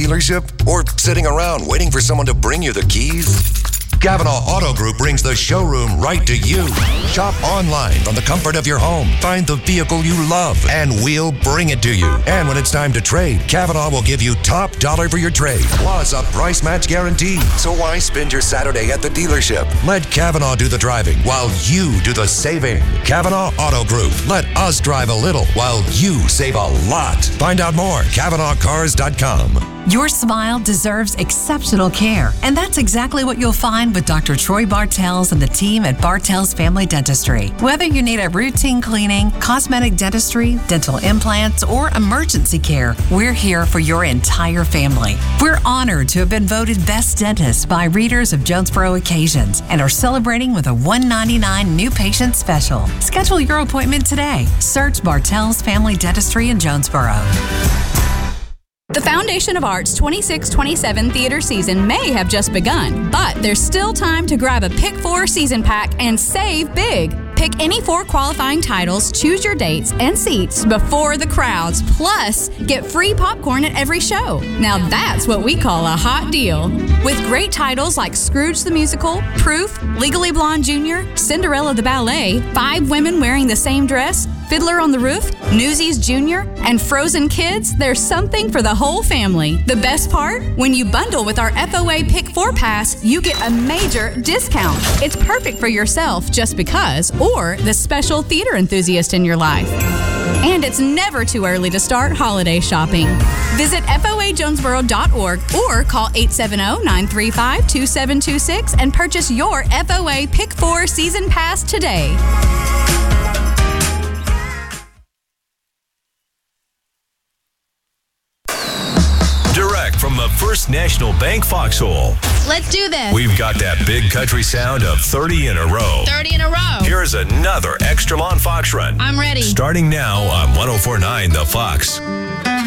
dealership? Or sitting around waiting for someone to bring you the keys? Cavanaugh Auto Group brings the showroom right to you. Shop online from the comfort of your home. Find the vehicle you love, and we'll bring it to you. And when it's time to trade, Cavanaugh will give you top dollar for your trade, plus a price match guarantee. So why spend your Saturday at the dealership? Let Cavanaugh do the driving while you do the saving. Cavanaugh Auto Group. Let us drive a little while you save a lot. Find out more, CavanaughCars.com. Your smile deserves exceptional care, and that's exactly what you'll find with Dr. Troy Bartels and the team at Bartels Family Dentistry. Whether you need a routine cleaning, cosmetic dentistry, dental implants, or emergency care, we're here for your entire family. We're honored to have been voted best dentist by readers of Jonesboro Occasions and are celebrating with a $199 new patient special. Schedule your appointment today. Search Bartels Family Dentistry in Jonesboro. The Foundation of Arts 26-27 theater season may have just begun, but there's still time to grab a Pick 4 season pack and save big. Pick any 4 qualifying titles, choose your dates and seats before the crowds, plus get free popcorn at every show. Now that's what we call a hot deal. With great titles like Scrooge the Musical, Proof, Legally Blonde Jr., Cinderella the Ballet, 5 Women Wearing the Same Dress, Fiddler on the Roof, Newsies Jr., and Frozen Kids, there's something for the whole family. The best part? When you bundle with our FOA Pick 4 Pass, you get a major discount. It's perfect for yourself just because, or the special theater enthusiast in your life. And it's never too early to start holiday shopping. Visit FOAJonesboro.org or call 870-935-2726 and purchase your FOA Pick 4 Season Pass today. Direct from the First National Bank Foxhole. Let's do this. We've got that big country sound of 30 in a row. 30 in a row. Here's another Extra Lawn Fox Run. I'm ready. Starting now on 104.9 The Fox.